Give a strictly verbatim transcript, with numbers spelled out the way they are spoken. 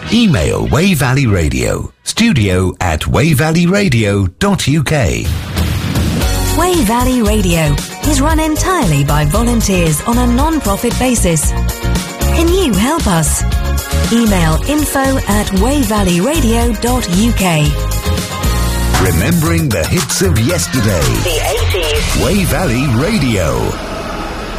Email Wey Valley Radio, studio at wey valley radio dot u k. Wey Valley Radio is run entirely by volunteers on a non-profit basis. Can you help us? Email info at wey valley radio dot u k. Remembering the hits of yesterday. The eighties. Wey Valley Radio.